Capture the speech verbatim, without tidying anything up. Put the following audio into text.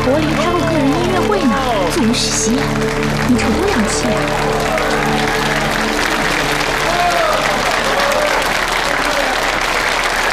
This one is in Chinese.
伯里开过个人音乐会呢，座无虚席。你可多洋气